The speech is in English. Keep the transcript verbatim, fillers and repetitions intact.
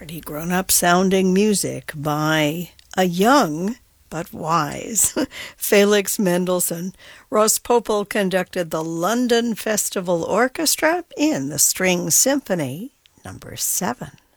pretty grown-up sounding music by a young but wise Felix Mendelssohn. Ross Popel conducted the London Festival Orchestra in the String Symphony number seven.